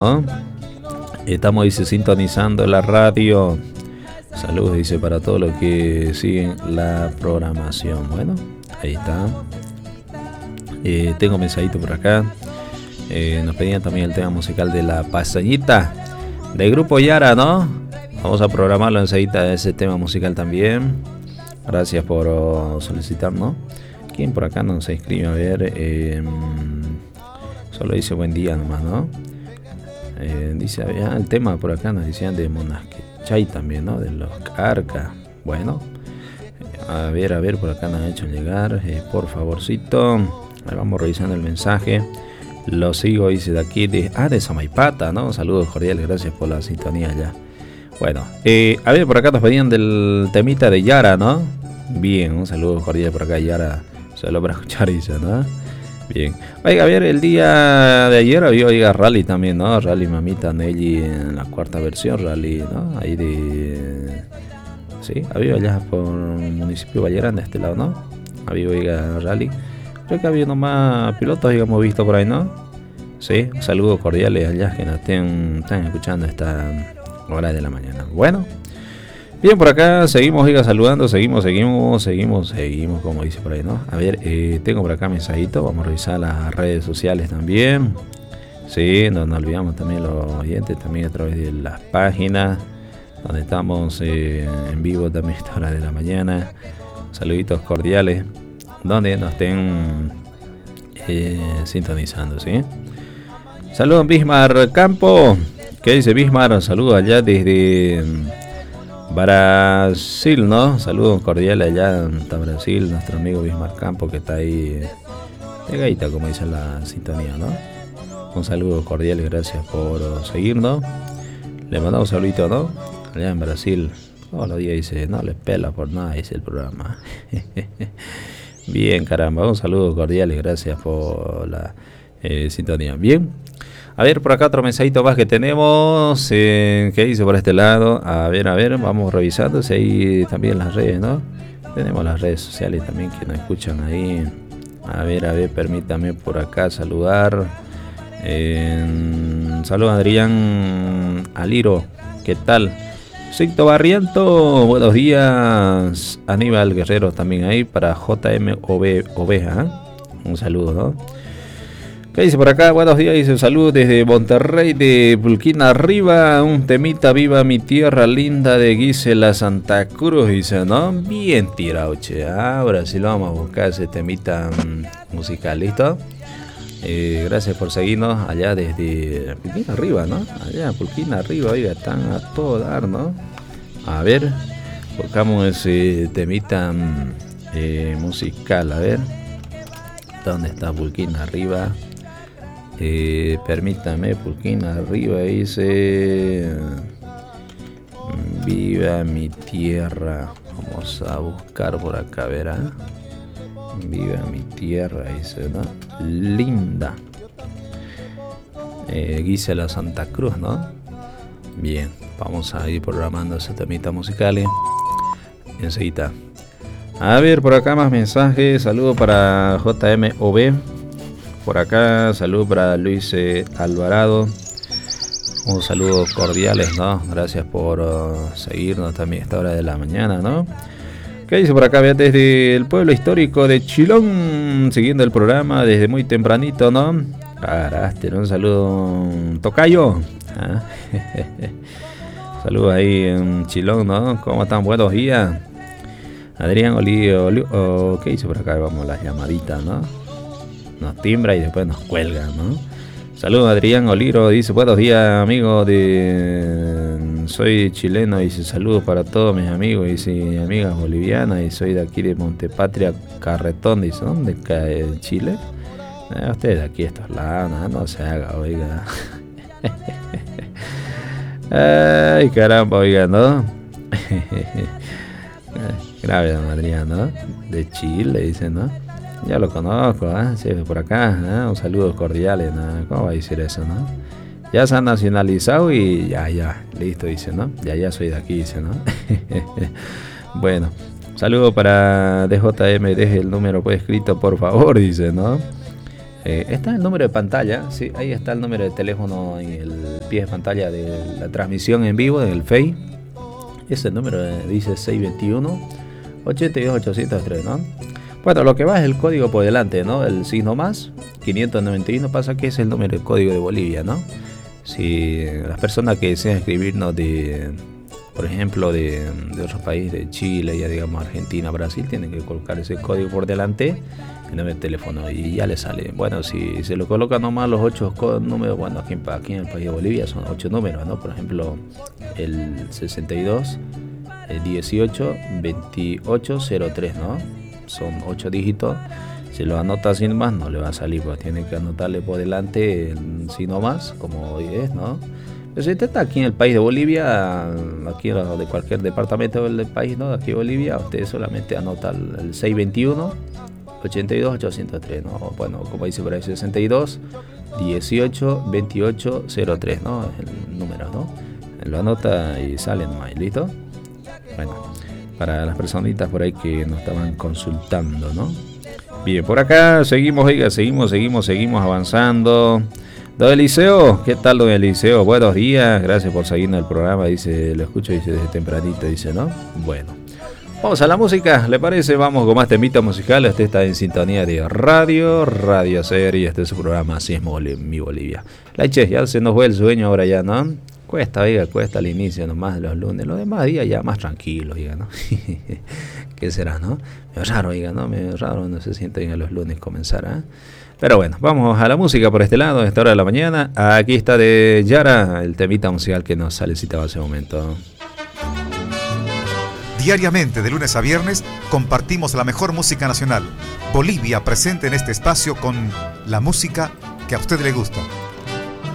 ¿no? Estamos, dice, sintonizando la radio. Saludos, dice, para todos los que siguen la programación. Bueno, ahí está. Tengo mensajito por acá. Nos pedían también el tema musical de La Pasañita del grupo Yara, ¿no? Vamos a programarlo enseguida, ese tema musical también. Gracias por solicitar, ¿no? ¿Quién por acá no se inscribe? A ver, solo dice buen día nomás, ¿no? Dice, el tema por acá nos decían de Monasquechay también, ¿no? De los Arca. Bueno, a ver, por acá nos han hecho llegar, por favorcito. Ahí vamos revisando el mensaje. Lo sigo, dice, de aquí, de Samaipata, ¿no? Saludos cordiales, gracias por la sintonía ya. Bueno, a ver, por acá nos pedían del temita de Yara, ¿no? Bien, un saludo cordial por acá, Yara. Solo para escuchar, dice, ¿no? Bien. Oiga, a ver, el día de ayer había rally también, ¿no? Rally Mamita Nelly en la cuarta versión, rally, ¿no? Ahí de... Sí, había allá por el municipio de Vallerán, de este lado, ¿no? Había, oiga, rally. Creo que había nomás pilotos, digamos, visto por ahí, ¿no? Sí, un saludo cordiales allá que nos están escuchando a esta hora de la mañana. Bueno, bien, por acá seguimos, oiga, saludando, seguimos, como dice por ahí, ¿no? A ver, tengo por acá mensajito, vamos a revisar las redes sociales también. Sí, no nos olvidamos también los oyentes, también a través de las páginas, donde estamos en vivo también a esta hora de la mañana. Saluditos cordiales, donde nos estén sintonizando, ¿sí? Saludos, Bismar Campo. ¿Qué dice Bismar? Saludos allá desde Brasil, ¿no? Saludos cordiales allá hasta Brasil, nuestro amigo Bismar Campo, que está ahí pegadita, como dice la sintonía, ¿no? Un saludo cordial y gracias por seguirnos. Le mandamos un saludito, ¿no? Allá en Brasil. Todos los días dice, no les pela por nada, dice el programa. Bien, caramba, un saludo cordial y gracias por la sintonía. Bien, a ver, por acá otro mensajito más que tenemos. ¿Qué dice por este lado? A ver, vamos revisando si hay también las redes, ¿no? Tenemos las redes sociales también que nos escuchan ahí. A ver, permítame por acá saludar. Saludos, Adrián Aliro, ¿qué tal? Sicto Barriento, buenos días. Aníbal Guerrero también ahí para JMOB Oveja, ¿eh? Un saludo, ¿no? ¿Qué dice por acá? Buenos días, dice un saludo desde Monterrey de Pulquín arriba. Un temita, viva mi tierra linda de Gisela Santa Cruz, dice, ¿no? Bien tirado, che. Ahora sí lo vamos a buscar ese temita musical, ¿listo? Gracias por seguirnos allá desde Pulquín arriba, ¿no? Allá Pulquín arriba, oiga, están a todo dar, ¿no? A ver, buscamos ese temita musical, a ver. ¿Dónde está Pulquín arriba? Permítame, Pulquín arriba dice viva mi tierra. Vamos a buscar por acá, verá. Viva mi tierra, dice, ¿no? Linda. Gisela Santa Cruz, ¿no? Bien, vamos a ir programando ese temita musical enseguida. A ver, por acá más mensajes. Saludo para JMOB. Por acá, saludo para Luis Alvarado. Un saludo cordiales, ¿no? Gracias por seguirnos también a esta hora de la mañana, ¿no? ¿Qué dice por acá? Desde el pueblo histórico de Chilón, siguiendo el programa desde muy tempranito, ¿no? Caraste, un saludo, tocayo. ¿Ah? Saludos ahí en Chilón, ¿no? ¿Cómo están? Buenos días. Adrián Olío, ¿qué dice por acá? Vamos las llamaditas, ¿no? Nos timbra y después nos cuelga, ¿no? Saludos, Adrián Oliro, dice, buenos días, amigo soy chileno, dice, saludos para todos mis amigos y amigas bolivianas, y soy de aquí de Montepatria, Carretón, dice, ¿dónde cae Chile? Usted de aquí, estos lados, no se haga, oiga. Ay, caramba, oiga, ¿no? Grave, Adrián, ¿no? De Chile, dice, ¿no? Ya lo conozco, ¿eh? Sí, por acá, ¿eh? Un saludo cordial, ¿no? ¿Cómo va a decir eso, no? Ya se ha nacionalizado y ya, listo, dice, ¿no? Ya soy de aquí, dice, ¿no? Bueno, saludo para DJM, deje el número pues escrito, por favor, dice, ¿no? Está el número de pantalla, sí, ahí está el número de teléfono en el pie de pantalla de la transmisión en vivo en el Face. Ese número dice 621-82803, ¿no? Bueno, lo que va es el código por delante, ¿no? El signo más, 591 pasa que es el número de código de Bolivia, ¿no? Si las personas que desean escribirnos por ejemplo, de otros países, de Chile, ya digamos Argentina, Brasil, tienen que colocar ese código por delante en el teléfono y ya le sale. Bueno, si se lo colocan nomás los 8 números, bueno, aquí en el país de Bolivia son 8 números, ¿no? Por ejemplo, el 62, el 18, 2803, ¿no? Son 8 dígitos. Si lo anota sin más, no le va a salir, pues tiene que anotarle por delante el signo más, como hoy es, ¿no? Pero si usted está aquí en el país de Bolivia, aquí de cualquier departamento del país, ¿no? Aquí en Bolivia, usted solamente anota el 621 82 803, ¿no? Bueno, como dice por ahí, 62 18 28 03, ¿no? Es el número, ¿no? Lo anota y sale nomás, ¿listo? Bueno, para las personitas por ahí que nos estaban consultando, ¿no? Bien, por acá seguimos, oiga, seguimos avanzando. Don Eliseo, ¿qué tal, don Eliseo? Buenos días, gracias por seguirnos el programa, dice, lo escucho, dice, desde tempranito, dice, ¿no? Bueno, vamos a la música, ¿le parece? Vamos con más temitas musicales. Usted está en sintonía de Radio Ser, y este es su programa, así es mi Bolivia. Che, ya se nos fue el sueño ahora ya, ¿no? Cuesta, oiga, cuesta al inicio nomás de los lunes, los demás días ya más tranquilos, oiga, ¿no? ¿Qué será, no? Medio raro, oiga, ¿no? Medio raro, no se sienten a los lunes comenzar, ¿eh? Pero bueno, vamos a la música por este lado, a esta hora de la mañana. Aquí está de Yara, el temita musical que nos solicitaba hace un momento. Diariamente, de lunes a viernes, compartimos la mejor música nacional. Bolivia presente en este espacio con la música que a usted le gusta.